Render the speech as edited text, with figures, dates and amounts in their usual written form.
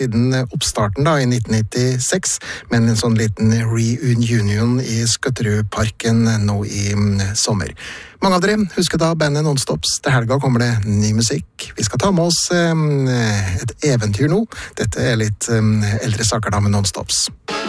siden oppstarten da, i 1996, men en sånn liten reunion i Skøtterudparken nå i sommer. Mange av dere husker da bandet Nonstops. Til helga kommer det ny musikk. Vi skal ta med oss et eventyr nå. Dette er litt eldre saker da med Nonstops.